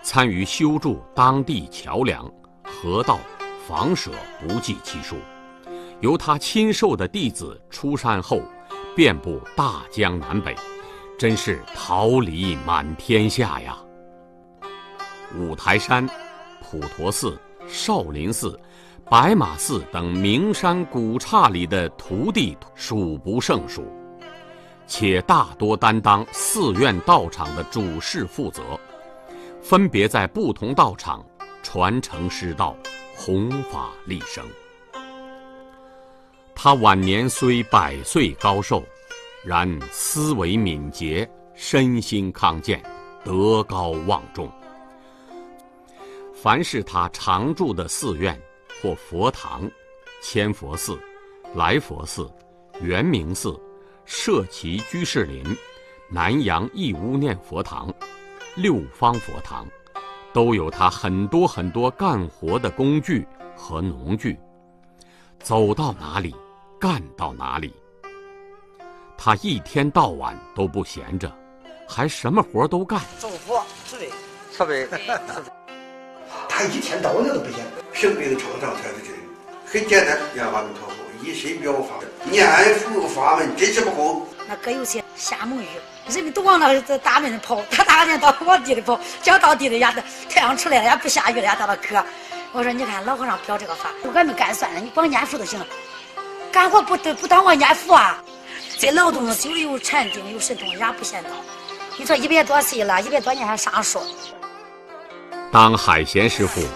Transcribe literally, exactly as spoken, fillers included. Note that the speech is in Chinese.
参与修筑当地桥梁、河道、房舍不计其数。由他亲授的弟子出山后，遍布大江南北，真是桃李满天下呀！五台山、普陀寺、少林寺、白马寺等名山古刹里的徒弟数不胜数，且大多担当寺院道场的主事负责，分别在不同道场传承师道，弘法利生。他晚年虽百岁高寿，然思维敏捷，身心康健，德高望重。凡是他常住的寺院或佛堂，千佛寺、来佛寺、圆明寺、社稷居士林、南阳义乌念佛堂、六方佛堂，都有他很多很多干活的工具和农具，走到哪里干到哪里。他一天到晚都不闲着，还什么活都干。 祝福、慈悲、慈悲。 他一天到晚都不闲，生病创伤才是真，很简单，念阿弥陀佛，一心表法，念佛法门，真是不空。 那搁有些瞎蒙雨，人们都往那大门跑，他大天到往地里跑，讲到地里呀，太阳出来了也不下雨了呀，到那渴。我说你看老和尚表这个法，我们干算了，你光念佛就行了，干活不不当我念佛啊。这劳动久了有禅定有神通也不嫌早。你说一百多岁了，一百多年还上树。 当海贤师傅